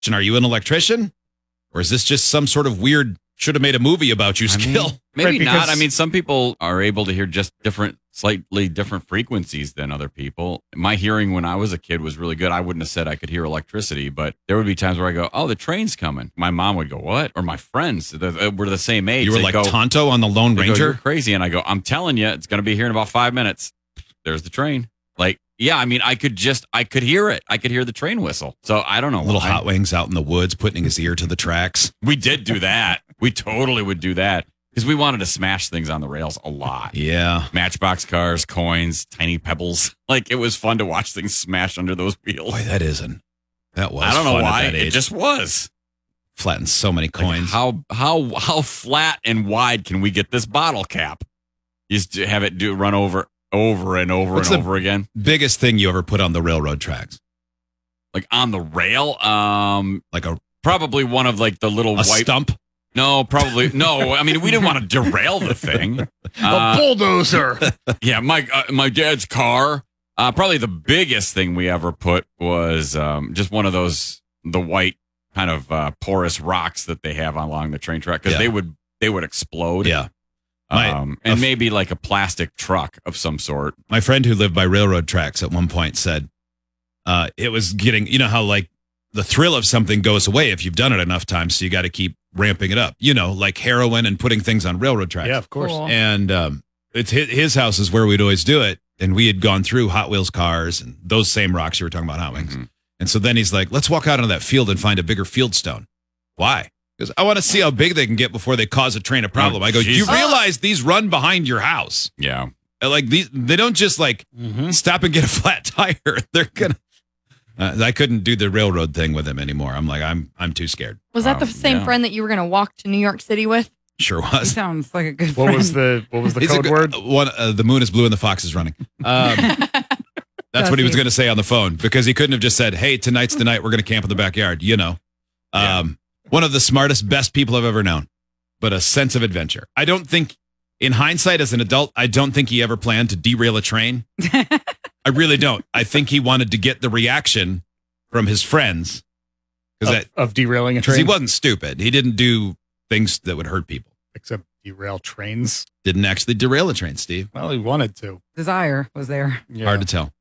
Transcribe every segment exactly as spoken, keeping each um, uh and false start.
And are you an electrician? Or is this just some sort of weird, should have made a movie about you skill? I mean, maybe Right, not. because- I mean, some people are able to hear just different, slightly different frequencies than other people. My hearing when I was a kid was really good. I wouldn't have said I could hear electricity, but there would be times where I go, oh, the train's coming. My mom would go, what? Or my friends, they were the same age. You were They'd like go, Tonto on the Lone they go, Ranger? you're crazy. And I go, I'm telling you, it's going to be here in about five minutes. There's the train. Like, yeah, I mean, I could just, I could hear it. I could hear the train whistle. So I don't know. Little why. Hot Wings out in the woods, putting his ear to the tracks. We did do that. We totally would do that because we wanted to smash things on the rails a lot. Yeah. Matchbox cars, coins, tiny pebbles. Like, it was fun to watch things smash under those wheels. Boy, that isn't. That was I don't know fun why. at that age. It just was. Flattened so many Like, coins. how how how flat and wide can we get this bottle cap? You just have it do run over over and over What's and the- over again. Biggest thing you ever put on the railroad tracks? Like on the rail. Um Like a, probably one of like the little a white stump? No, probably no. I mean, we didn't want to derail the thing. A Uh, bulldozer. Yeah, my uh, my dad's car. Uh, probably the biggest thing we ever put was um, just one of those the white kind of uh, porous rocks that they have along the train track because Yeah. they would they would explode. Yeah. My- um, a and f- maybe like a plastic truck of some sort. My friend who lived by railroad tracks at one point said uh, it was getting, you know how like the thrill of something goes away if you've done it enough times, so you got to keep ramping it up, you know, like heroin and putting things on railroad tracks. Yeah, of course. Cool. And um, it's his, his house is where we'd always do it. And we had gone through Hot Wheels cars and those same rocks you were talking about, Hot Wings. Mhm. And so then he's like, let's walk out into that field and find a bigger field stone. Why? Because I want to see how big they can get before they cause a train a problem. Oh, I go, geez. you realize these run behind your house. Yeah, Uh, Like these, they don't just like Mm-hmm. stop and get a flat tire. They're gonna. Uh, I couldn't do the railroad thing with him anymore. I'm like, I'm, I'm too scared. Was that the Um, same yeah. friend that you were going to walk to New York City with? Sure He was. sounds like a good What friend. was the what was the He's a code good- word? uh, One, uh, the moon is blue and the fox is running. Um, that's what he was Jesse. going to say on the phone because he couldn't have just said, "Hey, tonight's the night we're going to camp in the backyard." You know, um, one of the smartest, best people I've ever known, but a sense of adventure. I don't think, in hindsight, as an adult, I don't think he ever planned to derail a train. I really don't. I think he wanted to get the reaction from his friends because Of, of derailing a because train, he wasn't stupid. He didn't do things that would hurt people. except derail trains. Didn't actually derail a train, Steve. Well, he wanted to. Desire was there. Yeah. Hard to tell.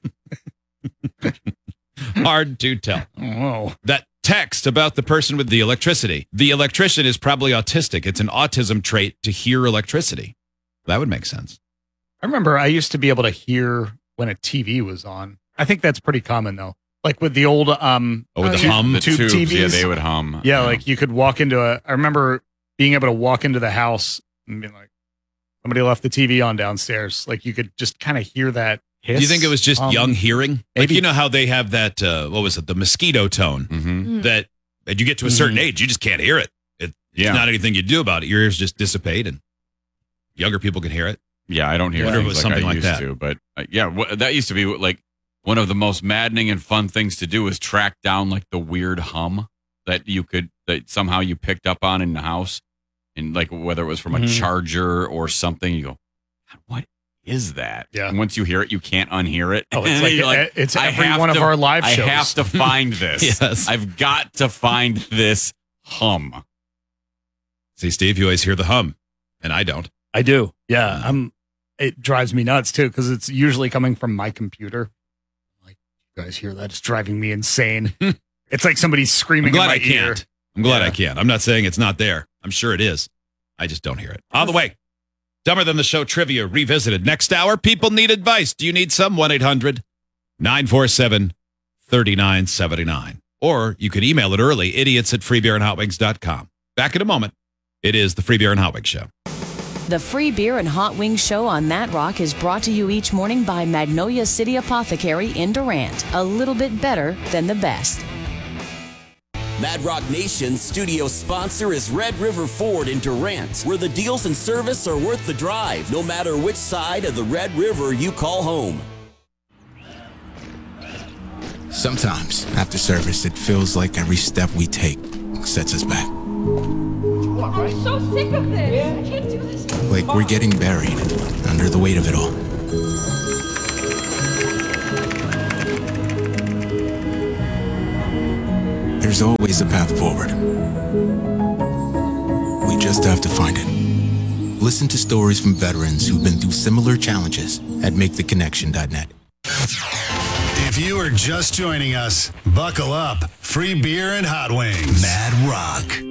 Hard to tell. Oh, That text about the person with the electricity. The electrician is probably autistic. It's an autism trait to hear electricity. That would make sense. I remember I used to be able to hear when a T V was on. I think that's pretty common though. Like with the old um Oh, with Oh, the yeah. hum. the Tube tubes. T Vs? Yeah, they would hum. yeah, like you could walk into a I remember being able to walk into the house and being like somebody left the T V on downstairs. Like you could just kind of hear that hiss. Do you think it was just um, young hearing? Like, maybe. you know how they have that, uh, what was it, the mosquito tone hmm that as you get to a certain Mhm. age, you just can't hear it. it Yeah. It's not anything you do about it. Your ears just dissipate and younger people can hear it. Yeah, I don't hear Wonder if it things was like something I like used that. to, but uh, yeah, wh- that used to be like one of the most maddening and fun things to do was track down like the weird hum that you could that somehow you picked up on in the house, and like whether it was from a Mhm. charger or something. You go, "God, what is that? Yeah. And once you hear it, you can't unhear it. Oh, it's And like, you're it's I every have one of to- our live I shows. have to find this. Yes. I've got to find this hum. See, Steve, you always hear the hum, and I don't. I do. Yeah, I'm. It drives me nuts too because it's usually coming from my computer. Like, you guys hear that? It's driving me insane. It's like somebody's screaming I'm glad in my I ear. can't. I'm glad Yeah. I can't. I'm not saying it's not there. I'm sure it is. I just don't hear it. On the way, Dumber Than the Show trivia revisited. Next hour, people need advice. Do you need some? one eight hundred nine four seven three nine seven nine. Or you can email it early, idiots at free beer and hot wings dot com. Back in a moment. It is the Free Beer and Hot Wings Show. The Free Beer and Hot Wings Show on That Rock is brought to you each morning by Magnolia City Apothecary in Durant. A little bit better than the best. Mad Rock Nation's studio sponsor is Red River Ford in Durant, where the deals and service are worth the drive, no matter which side of the Red River you call home. Sometimes, after service, it feels like every step we take sets us back. I'm so sick of this. I can't do this. Like we're getting buried under the weight of it all. there's always a path forward. We just have to find it. Listen to stories from veterans who've been through similar challenges at make the connection dot net. If you are just joining us, buckle up. Free beer and hot wings. Mad Rock.